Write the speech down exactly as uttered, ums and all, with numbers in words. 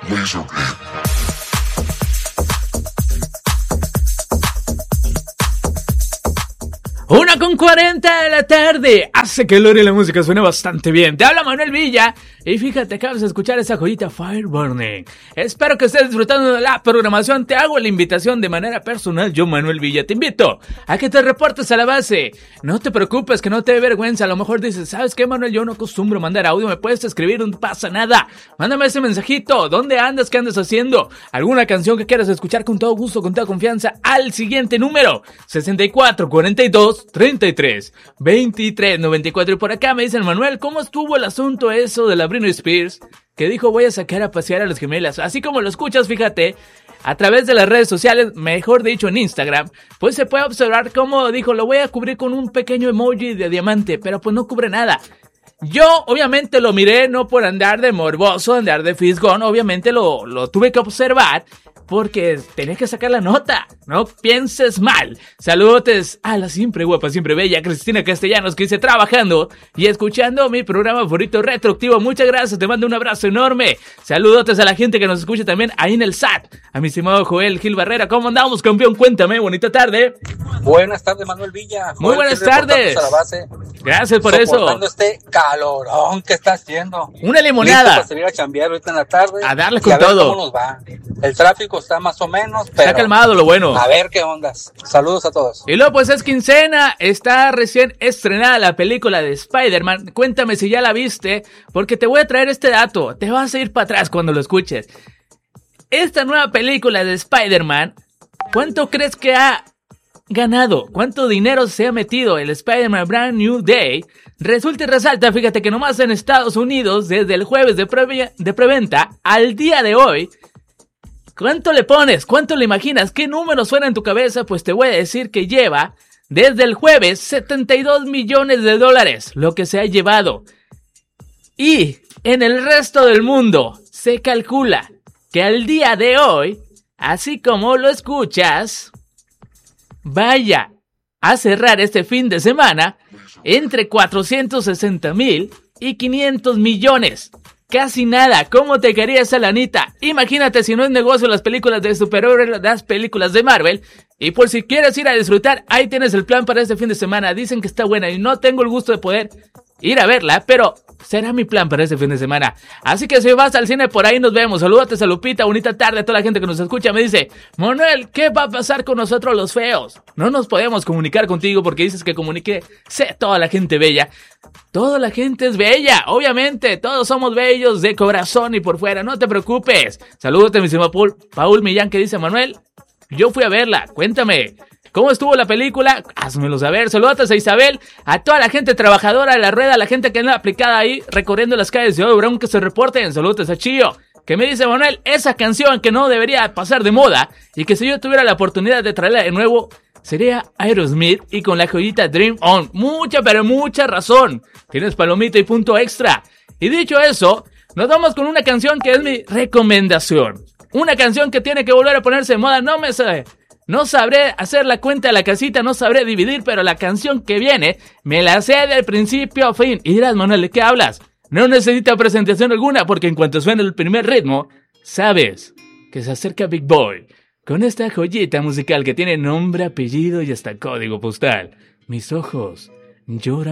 Laserbeam. Una con cuarenta de la tarde. Hace calor y la música suena bastante bien. Te habla Manuel Villa. Y fíjate, acabas de escuchar esa joyita Fire Burning. Espero que estés disfrutando de la programación. Te hago la invitación de manera personal. Yo, Manuel Villa, te invito a que te reportes a la base. No te preocupes, que no te dé vergüenza. A lo mejor dices, ¿sabes qué, Manuel? Yo no acostumbro mandar audio. Me puedes escribir, no pasa nada. Mándame ese mensajito. ¿Dónde andas? ¿Qué andas haciendo? ¿Alguna canción que quieras escuchar con todo gusto, con toda confianza? Al siguiente número: sesenta y cuatro, cuarenta y dos, treinta y tres, veintitrés, noventa y cuatro. Y por acá me dicen, Manuel, ¿cómo estuvo el asunto eso de la Britney Spears? Que dijo, voy a sacar a pasear a las gemelas. Así como lo escuchas, fíjate, a través de las redes sociales, mejor dicho en Instagram, pues se puede observar cómo dijo, lo voy a cubrir con un pequeño emoji de diamante, pero pues no cubre nada. Yo obviamente lo miré, no por andar de morboso, andar de fisgón, obviamente lo, lo tuve que observar, porque tenés que sacar la nota, no pienses mal. Saludos a la siempre guapa, siempre bella Cristina Castellanos, que dice trabajando y escuchando mi programa favorito Retroactivo. Muchas gracias, te mando un abrazo enorme. Saludos a la gente que nos escucha también ahí en el S A T. A mi estimado Joel Gil Barrera, ¿cómo andamos, campeón? Cuéntame, bonita tarde. Buenas tardes, Manuel Villa. Joel, muy buenas tardes. A la base, gracias por eso. Soportando este calorón que está haciendo. Una limonada. Listo para salir a chambear ahorita en la tarde. A darle con y a ver todo. Cómo nos va. El tráfico está más o menos, pero está calmado, lo bueno. A ver qué ondas. Saludos a todos. Y luego pues es quincena, está recién estrenada la película de Spider-Man. Cuéntame si ya la viste, porque te voy a traer este dato. Te vas a ir para atrás cuando lo escuches. Esta nueva película de Spider-Man, ¿cuánto crees que ha ganado? ¿Cuánto dinero se ha metido el Spider-Man Brand New Day? Resulta y resalta, fíjate que nomás en Estados Unidos, desde el jueves de, pre- de preventa al día de hoy, ¿cuánto le pones? ¿Cuánto le imaginas? ¿Qué número suena en tu cabeza? Pues te voy a decir que lleva, desde el jueves, setenta y dos millones de dólares, lo que se ha llevado. Y en el resto del mundo, se calcula que al día de hoy, así como lo escuchas, vaya a cerrar este fin de semana entre cuatrocientos sesenta mil y quinientos millones. Casi nada. ¿Cómo te quería esa lanita? Imagínate si no es negocio las películas de superhéroes, las películas de Marvel. Y por si quieres ir a disfrutar, ahí tienes el plan para este fin de semana. Dicen que está buena y no tengo el gusto de poder ir a verla, pero será mi plan para este fin de semana. Así que si vas al cine, por ahí nos vemos. Salúdate a Lupita, bonita tarde a toda la gente que nos escucha. Me dice, Manuel, ¿qué va a pasar con nosotros los feos? No nos podemos comunicar contigo porque dices que comunique sé toda la gente bella. Toda la gente es bella, obviamente. Todos somos bellos de corazón y por fuera, no te preocupes. Salúdate, mi estimado Paul, Paul Millán, que dice, Manuel, yo fui a verla, cuéntame, ¿cómo estuvo la película? Házmelo saber. Saludos a Isabel, a toda la gente trabajadora de la rueda, a la gente que anda aplicada ahí, recorriendo las calles de Obregón, que se reporten. Saludos a Chío, que me dice, Manuel, esa canción que no debería pasar de moda, y que si yo tuviera la oportunidad de traerla de nuevo, sería Aerosmith y con la joyita Dream On. Mucha, pero mucha razón. Tienes palomita y punto extra. Y dicho eso, nos vamos con una canción que es mi recomendación. Una canción que tiene que volver a ponerse de moda. No me sé, no sabré hacer la cuenta de la casita, no sabré dividir, pero la canción que viene me la sé del principio a fin. Y dirás, Manuel, ¿de qué hablas? No necesita presentación alguna, porque en cuanto suene el primer ritmo, sabes que se acerca Big Boy con esta joyita musical que tiene nombre, apellido y hasta código postal. Mis ojos lloran.